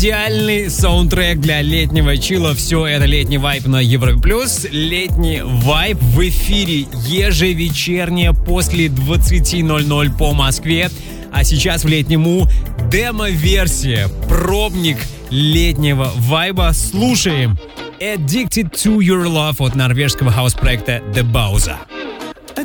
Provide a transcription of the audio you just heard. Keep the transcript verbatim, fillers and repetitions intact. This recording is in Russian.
идеальный саундтрек для летнего чила. Все это летний вайб на Европе плюс. Летний вайб в эфире ежевечернее после двадцати ноль-ноль по Москве. А сейчас в летнему демо-версия, пробник летнего вайба. Слушаем Addicted to Your Love от норвежского хаус-проекта The Bauza.